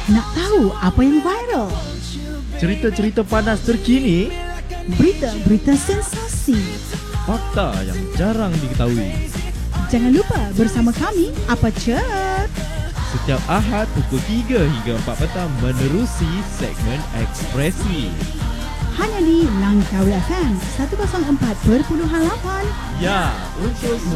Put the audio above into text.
Nak tahu apa yang viral? Cerita-cerita panas terkini, Berita-berita sensasi. fakta yang jarang diketahui. Jangan lupa bersama kami, Apa Cek? Setiap Ahad pukul 3 hingga 4 petang menerusi segmen Ekspresi. Hanya di Langkawi FM 104.8. Ya, untuk